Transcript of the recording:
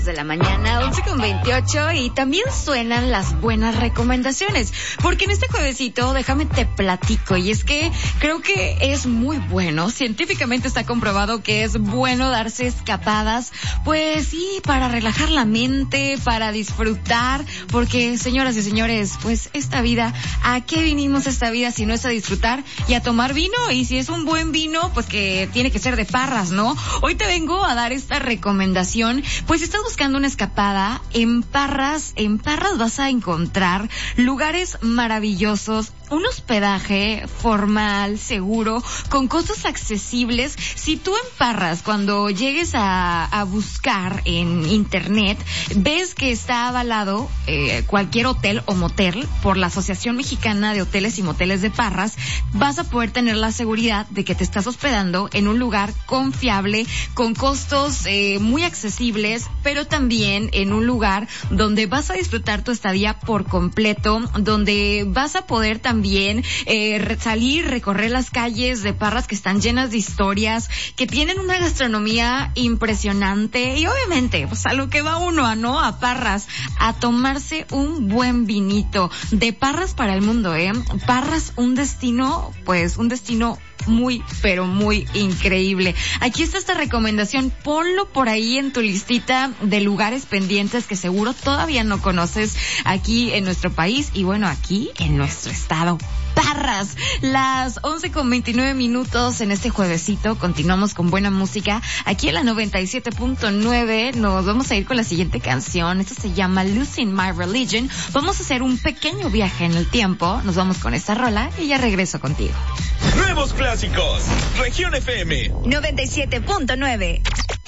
De la mañana, 11:28, y también suenan las buenas recomendaciones, porque en este juevesito déjame te platico, y es que creo que es muy bueno, científicamente está comprobado que es bueno darse escapadas, pues sí, para relajar la mente, para disfrutar, porque señoras y señores, pues esta vida, ¿a qué vinimos esta vida si no es a disfrutar y a tomar vino? Y si es un buen vino, pues que tiene que ser de Parras, ¿no? Hoy te vengo a dar esta recomendación, pues estás buscando una escapada. En Parras vas a encontrar lugares maravillosos, un hospedaje formal, seguro, con costos accesibles. Si tú en Parras, cuando llegues a buscar en internet, ves que está avalado cualquier hotel o motel por la Asociación Mexicana de Hoteles y Moteles de Parras, vas a poder tener la seguridad de que te estás hospedando en un lugar confiable, con costos muy accesibles, pero también en un lugar donde vas a disfrutar tu estadía por completo, donde vas a poder también salir, recorrer las calles de Parras que están llenas de historias, que tienen una gastronomía impresionante, y obviamente, pues a lo que va uno, a Parras, a tomarse un buen vinito. De Parras para el mundo, Parras, un destino muy, pero muy increíble. Aquí está esta recomendación, ponlo por ahí en tu listita de lugares pendientes que seguro todavía no conoces aquí en nuestro país y bueno, aquí en nuestro estado. Parras, las 11:29 en este juevesito. Continuamos con buena música aquí en la 97.9. Nos vamos a ir con la siguiente canción. Esta se llama Losing My Religion. Vamos a hacer un pequeño viaje en el tiempo. Nos vamos con esta rola y ya regreso contigo. Nuevos clásicos, Región FM 97.9.